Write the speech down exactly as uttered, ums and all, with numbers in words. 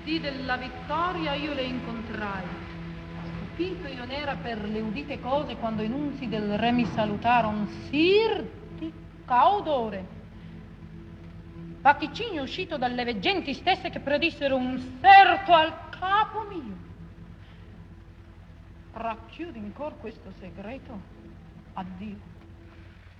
dì della vittoria io le incontrai. Stupito io n'era per le udite cose quando i nunzi del re mi salutaron, sir di caudore. Vaticigno uscito dalle veggenti stesse che predissero un serto al capo mio. Racchiudo in cor questo segreto, addio.